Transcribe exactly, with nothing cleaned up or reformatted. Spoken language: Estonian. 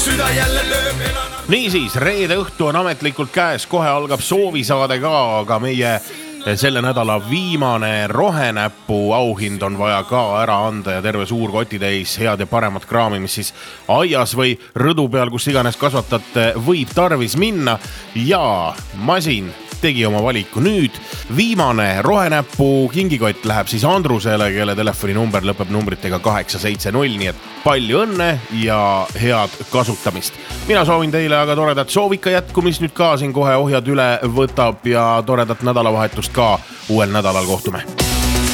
süda jälle lööb elan. Niisiis, reede õhtu on ametlikult käes, kohe algab soovisaade ka, aga meie selle nädala viimane rohenäppu auhind on vaja ka ära anda ja terve suur kotitäis head ja paremat kraami, mis siis aias või rõdu peal, kus iganes kasvatate, võib tarvis minna ja masin tegi oma valiku. Nüüd viimane rohenäppu kingikott läheb siis Andrusele, kelle telefoninumber lõpeb numbritega kaheksa seitse null, nii et palju õnne ja head kasutamist. Mina soovin teile aga toredat soovika jätku, mis nüüd ka siin kohe ohjad üle võtab ja toredat nädalavahetust ka uuel nädalal kohtume.